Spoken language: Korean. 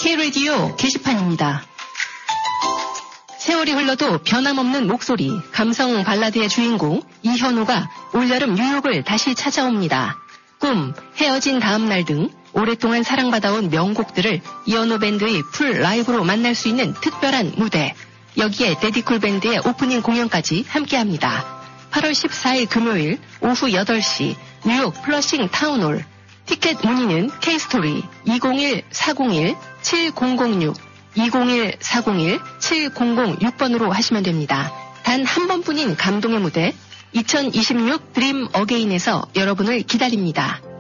K-라디오 게시판입니다. 세월이 흘러도 변함없는 목소리, 감성 발라드의 주인공 이현우가 올여름 뉴욕을 다시 찾아옵니다. 꿈, 헤어진 다음날 등 오랫동안 사랑받아온 명곡들을 이현우 밴드의 풀 라이브로 만날 수 있는 특별한 무대. 여기에 데디쿨 밴드의 오프닝 공연까지 함께합니다. 8월 14일 금요일 오후 8시 뉴욕 플러싱 타운홀. 티켓 문의는 K스토리 201-401-7006 201-401-7006번으로 하시면 됩니다. 단 한 번뿐인 감동의 무대 2026 드림 어게인에서 여러분을 기다립니다.